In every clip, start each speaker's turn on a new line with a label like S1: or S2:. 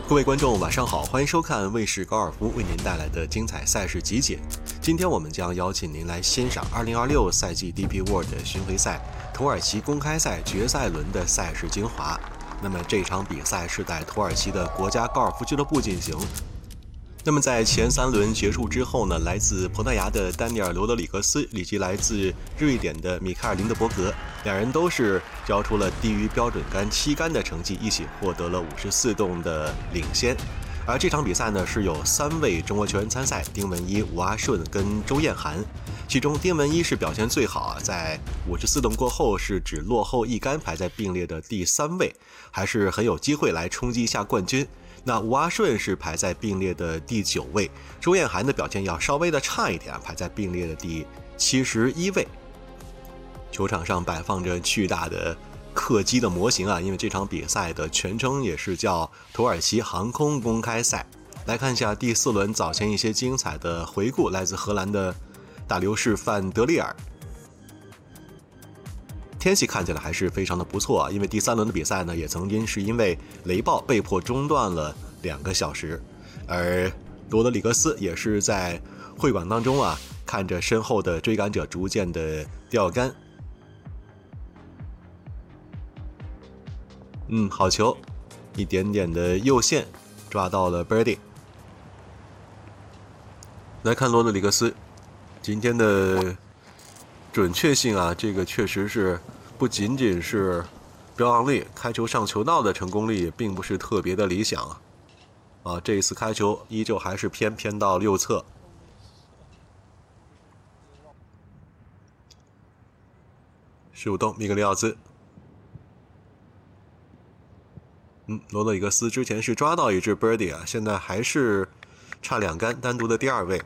S1: 各位观众晚上好，欢迎收看卫视高尔夫为您带来的精彩赛事集锦。今天我们将邀请您来欣赏2026赛季 DP World 巡回赛土耳其公开赛决赛轮的赛事精华。那么这场比赛是在土耳其的国家高尔夫俱乐部进行。那么在前3轮结束之后呢，来自葡萄牙的丹尼尔·罗德里格斯以及来自瑞典的米凯尔·林德伯格，两人都是交出了低于标准杆7杆的成绩，一起获得了54洞的领先。而这场比赛呢，是有3位中国球员参赛，丁文一、吴阿顺跟周艳涵。其中丁文一是表现最好在54洞过后是只落后1杆，排在并列的第3位，还是很有机会来冲击一下冠军。那吴阿顺是排在并列的第9位，周艳涵的表现要稍微的差一点，排在并列的第71位。球场上摆放着巨大的客机的模型啊，因为这场比赛的全称也是叫土耳其航空公开赛。来看一下第4轮早前一些精彩的回顾，来自荷兰的大流士范德利尔。天气看起来还是非常的不错啊，因为第3轮的比赛呢，也曾经是因为雷暴被迫中断了2个小时，而罗德里格斯也是在会馆当中啊，看着身后的追赶者逐渐的掉杆。好球，一点点的右线抓到了 birdie。来看罗德里格斯今天的准确性啊，这个确实是不仅仅是标昂率，开球上球道的成功率也并不是特别的理想啊。这一次开球依旧还是偏到右侧。15洞米格里奥兹，罗德里格斯之前是抓到一支 birdie 啊，现在还是差2杆，单独的第2位。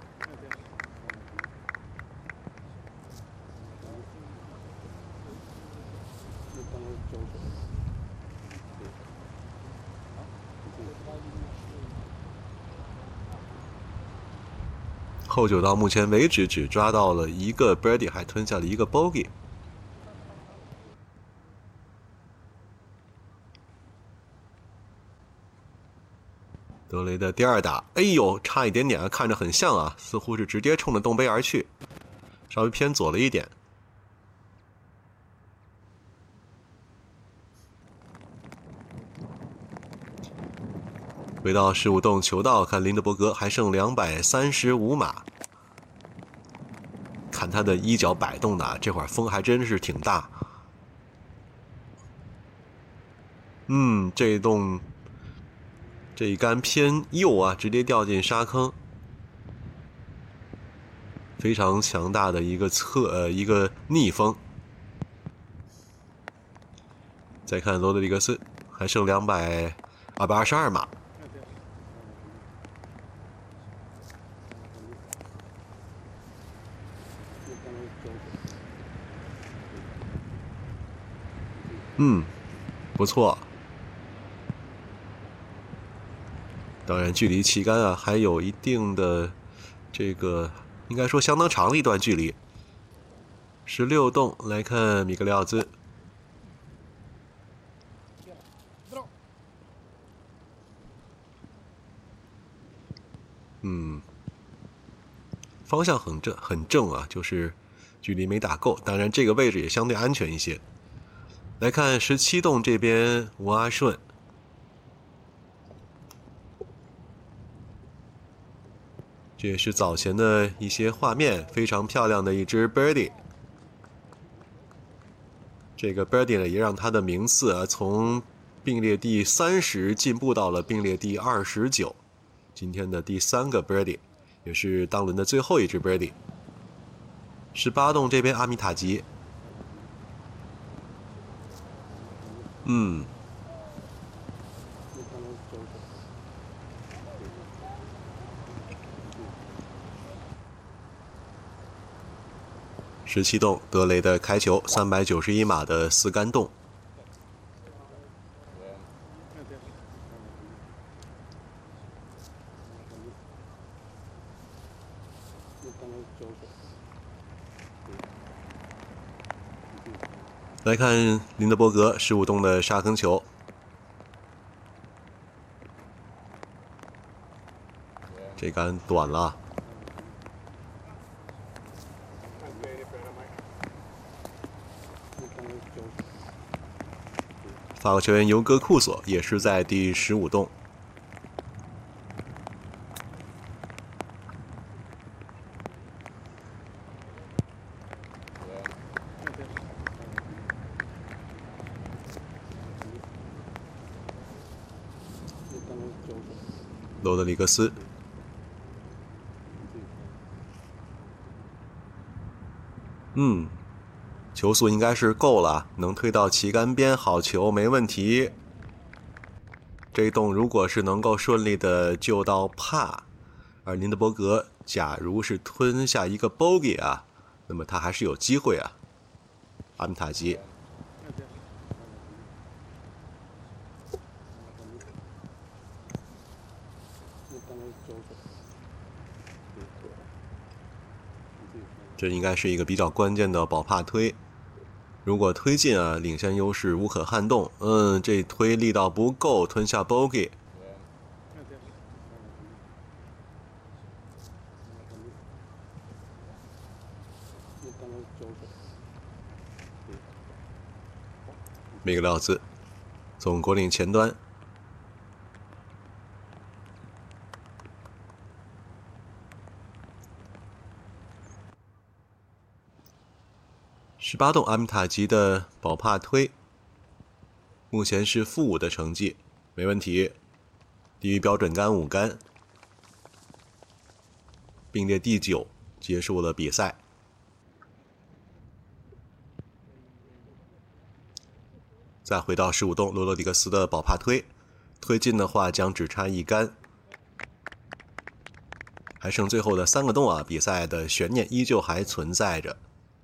S1: 后9到目前为止只抓到了1个 birdie， 还吞下了1个 bogey。德雷的第2打，哎呦，差一点点啊，看着很像啊，似乎是直接冲着洞杯而去，稍微偏左了一点。回到15洞球道，看林德伯格还剩235码，看他的衣角摆动的，这会儿风还真是挺大。这一杆偏右啊，直接掉进沙坑，非常强大的一个逆风。再看罗德里格斯还剩222码。不错。当然距离旗杆啊还有一定的这个应该说相当长的一段距离。16洞来看米格里奥兹，方向很正啊，就是距离没打够，当然这个位置也相对安全一些。来看17洞这边吴阿顺，这也是早前的一些画面，非常漂亮的一支 birdie。这个 birdie 呢，也让他的名次啊从并列第30进步到了并列第29。今天的第3个 birdie， 也是当轮的最后一支 birdie。18洞这边阿米塔吉，17洞德雷的开球，391码的4杆洞。来看林德伯格15洞的沙坑球， 这杆短了。法国球员尤格库索也是在第15洞。罗德里格斯，球速应该是够了，能推到旗杆边，好球，没问题。这一洞如果是能够顺利的救到帕，而林德伯格假如是吞下一个 bogey 啊，那么他还是有机会啊。阿米塔吉。这应该是一个比较关键的保帕推，如果推进啊，领先优势无可撼动。这推力道不够，吞下 bogey。米格廖兹从果岭前端。18洞阿米塔吉的保帕推，目前是负5的成绩，没问题，低于标准杆5杆，并列第9，结束了比赛。再回到15洞罗德里格斯的保帕推，推进的话将只差1杆，还剩最后的3个洞啊，比赛的悬念依旧还存在着。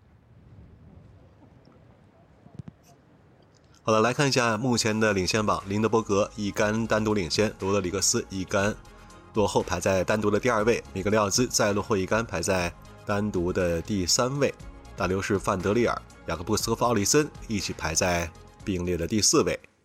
S1: 好了，来看一下目前的领先榜，林德伯格1杆单独领先，罗德里格斯1杆落后，排在单独的第2位，米格廖兹再落后1杆，排在单独的第3位，大流士范德利尔、雅各布斯和奥里森一起排在并列的第4位。